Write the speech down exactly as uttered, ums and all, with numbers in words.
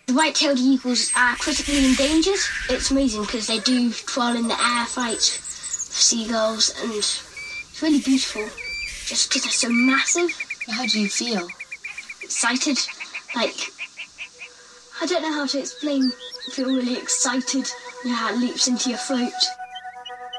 The white-tailed eagles are critically endangered. It's amazing because they do twirl in the air, fight with seagulls, and it's really beautiful just because they're so massive. How do you feel? Excited. Like, I don't know how to explain. I feel really excited. You know how it leaps into your throat.